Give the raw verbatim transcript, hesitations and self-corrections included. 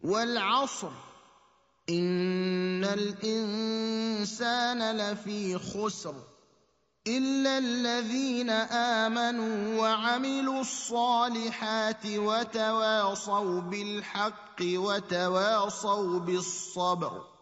وَالْعَصْرِ إِنَّ الْإِنسَانَ لَفِي خُسْرٍ إِلَّا الَّذِينَ آمَنُوا وَعَمِلُوا الصَّالِحَاتِ وَتَوَاصَوْا بِالْحَقِّ وَتَوَاصَوْا بِالصَّبْرِ